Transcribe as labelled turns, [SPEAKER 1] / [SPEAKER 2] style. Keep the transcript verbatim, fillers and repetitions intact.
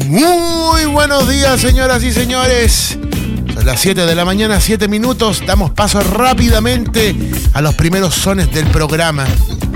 [SPEAKER 1] Muy buenos días, señoras y señores. Son las siete de la mañana, siete minutos. Damos paso rápidamente a los primeros sones del programa.